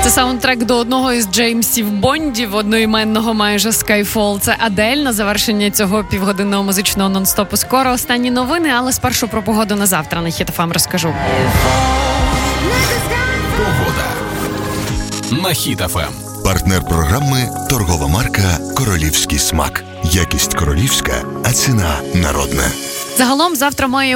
Це саундтрек до одного із Джеймсів Бондів, одноіменного майже Skyfall. Це Адель на завершення цього півгодинного музичного нон-стопу. Скоро останні новини, але спершу про погоду на завтра на Hit FM розкажу. Погода на Hit FM. Партнер програми – торгова марка «Королівський смак». Якість королівська, а ціна народна. Загалом завтра має